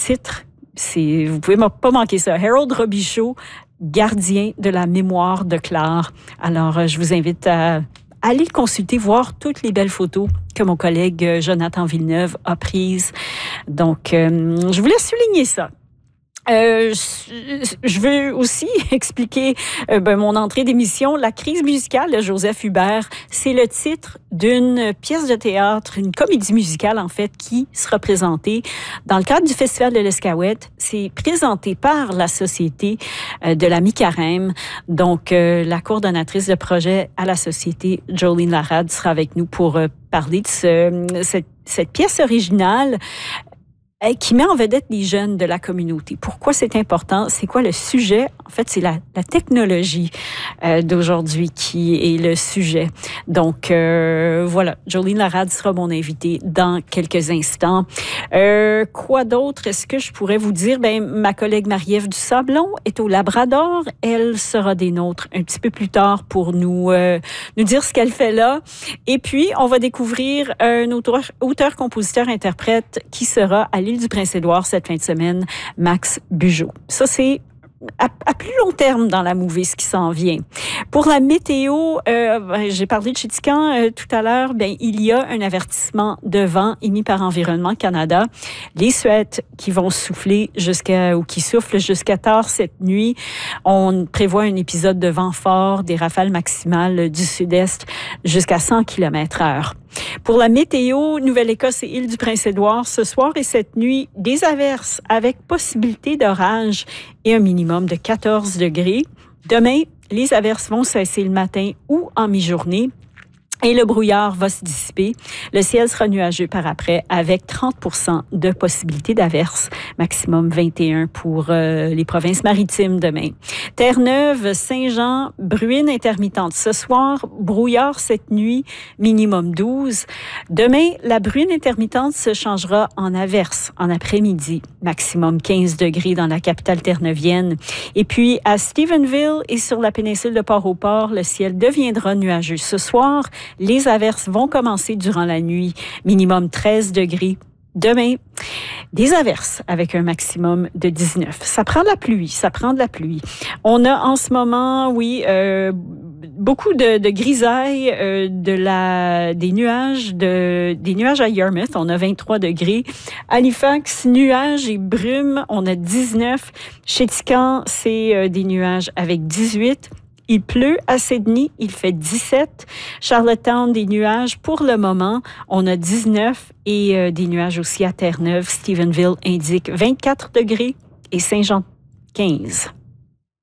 titre, vous pouvez pas manquer ça. Harold Robichaud, gardien de la mémoire de Clare. Alors, je vous invite à aller le consulter, voir toutes les belles photos que mon collègue Jonathan Villeneuve a prises. Donc, je voulais souligner ça. Je veux aussi expliquer mon entrée d'émission. La crise musicale de Joseph Hubert, c'est le titre d'une pièce de théâtre, une comédie musicale en fait, qui sera présentée dans le cadre du Festival de l'Escaouette. C'est présenté par la Société de la Mi-Carême. Donc, la coordonnatrice de projet à la Société, Jolene Larade, sera avec nous pour parler de cette pièce originale qui met en vedette les jeunes de la communauté. Pourquoi c'est important? C'est quoi le sujet? En fait, c'est la technologie d'aujourd'hui qui est le sujet. Donc, voilà, Jolene Larade sera mon invitée dans quelques instants. Quoi d'autre? Est-ce que je pourrais vous dire? Ma collègue Marie-Ève Dusablon est au Labrador. Elle sera des nôtres un petit peu plus tard pour nous dire ce qu'elle fait là. Et puis, on va découvrir un auteur, compositeur, interprète qui sera à l'île du Prince-Édouard cette fin de semaine, Max Bugeaud. Ça, c'est à plus long terme dans la mouvée, ce qui s'en vient. Pour la météo, j'ai parlé de Chéticamp tout à l'heure, il y a un avertissement de vent émis par Environnement Canada. Les suettes qui vont souffler qui soufflent jusqu'à tard cette nuit. On prévoit un épisode de vent fort, des rafales maximales du sud-est jusqu'à 100 km/h. Pour la météo, Nouvelle-Écosse et île du Prince-Édouard, ce soir et cette nuit, des averses avec possibilité d'orage et un minimum de 14 degrés. Demain, les averses vont cesser le matin ou en mi-journée. Et le brouillard va se dissiper. Le ciel sera nuageux par après avec 30% de possibilité d'averse, maximum 21 pour les provinces maritimes demain. Terre-Neuve, Saint-Jean, bruine intermittente ce soir, brouillard cette nuit, minimum 12. Demain, la bruine intermittente se changera en averse en après-midi, maximum 15 degrés dans la capitale terneuvienne. Et puis à Stephenville et sur la péninsule de Port-au-Port, le ciel deviendra nuageux ce soir. Les averses vont commencer durant la nuit, minimum 13 degrés. Demain, des averses avec un maximum de 19. Ça prend de la pluie. On a en ce moment, beaucoup de grisailles, des nuages à Yarmouth. On a 23 degrés. Halifax, nuages et brumes, on a 19. Chéticamp, c'est des nuages avec 18. Il pleut à Sydney, il fait 17. Charlottetown, des nuages pour le moment. On a 19 et des nuages aussi à Terre-Neuve. Stephenville indique 24 degrés et Saint-Jean, 15.